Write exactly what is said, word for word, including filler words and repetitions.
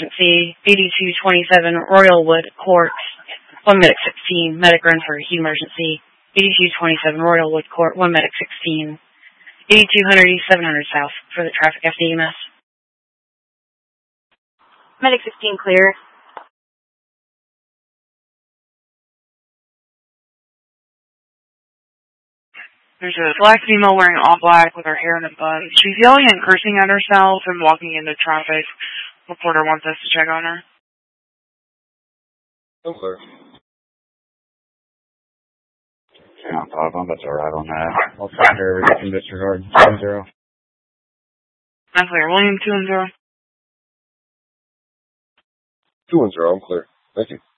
emergency. eighty-two twenty-seven Royalwood Court. one medic sixteen. Medic run for acute emergency. eighty-two twenty-seven Royalwood Court. one medic sixteen. eighty-two hundred East seven hundred South for the traffic F D E M S. Medic sixteen clear. There's a black female wearing all black with her hair in a bun. She's yelling and cursing at herself and walking into traffic. Reporter wants us to check on her. I'm clear. Yeah, five, I'm about to arrive on that. I'll find her everything disregard. Two zero. I'm clear. William two and zero. Two and zero, I'm clear. Thank you.